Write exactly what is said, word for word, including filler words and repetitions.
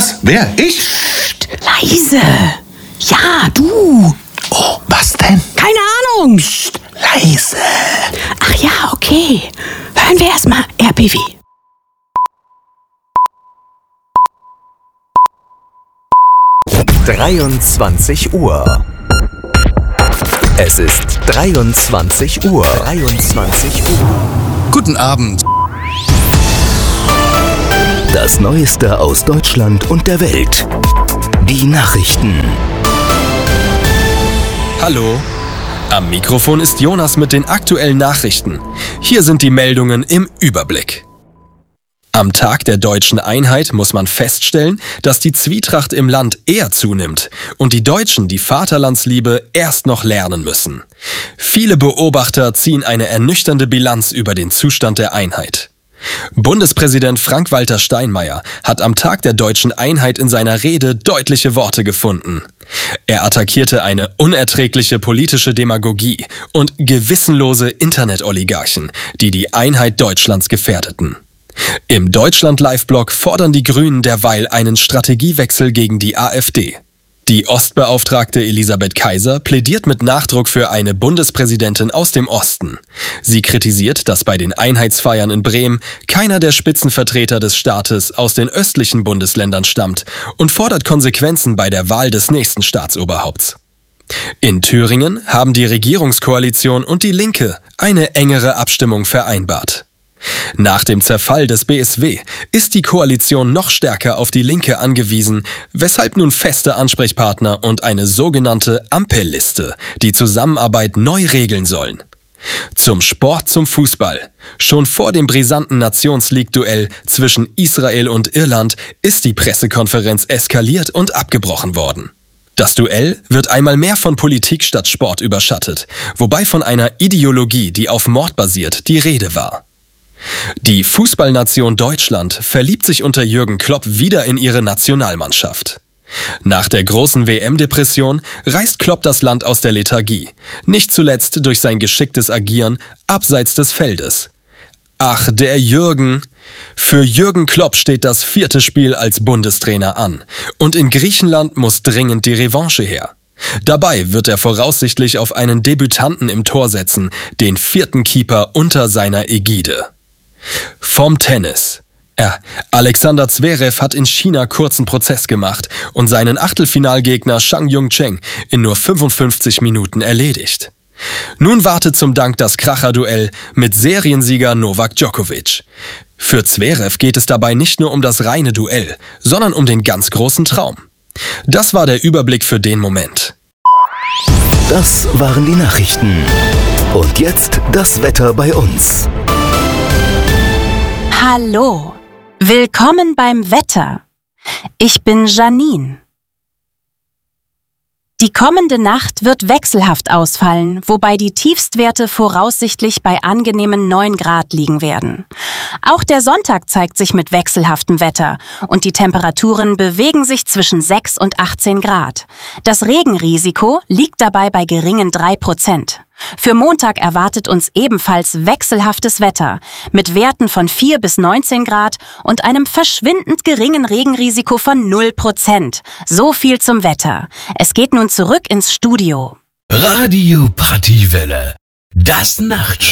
Was? Wer? Ich? Psst, leise. Ja, du. Oh, was denn? Keine Ahnung. Psst. Leise. Ach ja, okay. Hören wir erstmal R B W. dreiundzwanzig Uhr. Es ist dreiundzwanzig Uhr. dreiundzwanzig Uhr. Guten Abend. Das Neueste aus Deutschland und der Welt. Die Nachrichten. Hallo. Am Mikrofon ist Jonas mit den aktuellen Nachrichten. Hier sind die Meldungen im Überblick. Am Tag der deutschen Einheit muss man feststellen, dass die Zwietracht im Land eher zunimmt und die Deutschen die Vaterlandsliebe erst noch lernen müssen. Viele Beobachter ziehen eine ernüchternde Bilanz über den Zustand der Einheit. Bundespräsident Frank-Walter Steinmeier hat am Tag der deutschen Einheit in seiner Rede deutliche Worte gefunden. Er attackierte eine unerträgliche politische Demagogie und gewissenlose Internet-Oligarchen, die die Einheit Deutschlands gefährdeten. Im Deutschland-Live-Blog fordern die Grünen derweil einen Strategiewechsel gegen die AfD. Die Ostbeauftragte Elisabeth Kaiser plädiert mit Nachdruck für eine Bundespräsidentin aus dem Osten. Sie kritisiert, dass bei den Einheitsfeiern in Bremen keiner der Spitzenvertreter des Staates aus den östlichen Bundesländern stammt und fordert Konsequenzen bei der Wahl des nächsten Staatsoberhaupts. In Thüringen haben die Regierungskoalition und die Linke eine engere Abstimmung vereinbart. Nach dem Zerfall des B S W ist die Koalition noch stärker auf die Linke angewiesen, weshalb nun feste Ansprechpartner und eine sogenannte Ampelliste die Zusammenarbeit neu regeln sollen. Zum Sport, zum Fußball. Schon vor dem brisanten Nations-League-Duell zwischen Israel und Irland ist die Pressekonferenz eskaliert und abgebrochen worden. Das Duell wird einmal mehr von Politik statt Sport überschattet, wobei von einer Ideologie, die auf Mord basiert, die Rede war. Die Fußballnation Deutschland verliebt sich unter Jürgen Klopp wieder in ihre Nationalmannschaft. Nach der großen W M-Depression reißt Klopp das Land aus der Lethargie, nicht zuletzt durch sein geschicktes Agieren abseits des Feldes. Ach, der Jürgen! Für Jürgen Klopp steht das vierte Spiel als Bundestrainer an und in Griechenland muss dringend die Revanche her. Dabei wird er voraussichtlich auf einen Debütanten im Tor setzen, den vierten Keeper unter seiner Ägide. Vom Tennis. Ja, Alexander Zverev hat in China kurzen Prozess gemacht und seinen Achtelfinalgegner Zhang Yongcheng in nur fünfundfünfzig Minuten erledigt. Nun wartet zum Dank das Kracherduell mit Seriensieger Novak Djokovic. Für Zverev geht es dabei nicht nur um das reine Duell, sondern um den ganz großen Traum. Das war der Überblick für den Moment. Das waren die Nachrichten. Und jetzt das Wetter bei uns. Hallo, willkommen beim Wetter. Ich bin Janine. Die kommende Nacht wird wechselhaft ausfallen, wobei die Tiefstwerte voraussichtlich bei angenehmen neun Grad liegen werden. Auch der Sonntag zeigt sich mit wechselhaftem Wetter und die Temperaturen bewegen sich zwischen sechs und achtzehn Grad. Das Regenrisiko liegt dabei bei geringen drei Prozent. Für Montag erwartet uns ebenfalls wechselhaftes Wetter mit Werten von vier bis neunzehn Grad und einem verschwindend geringen Regenrisiko von null Prozent. So viel zum Wetter. Es geht nun zurück ins Studio. Radio Partywelle. Das Nachtshow.